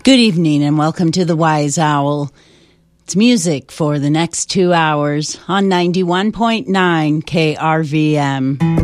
Good evening and welcome to the Wise Owl. It's music for the next 2 hours on 91.9 KRVM.